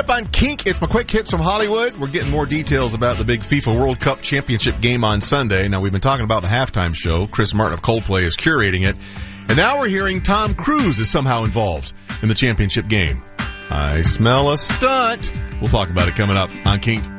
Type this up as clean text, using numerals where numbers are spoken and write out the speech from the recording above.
up on Kink, it's my quick hits from Hollywood. We're getting more details about the big FIFA World Cup Championship game on Sunday. Now, we've been talking about the halftime show. Chris Martin of Coldplay is curating it. And now we're hearing Tom Cruise is somehow involved in the championship game. I smell a stunt. We'll talk about it coming up on Kink.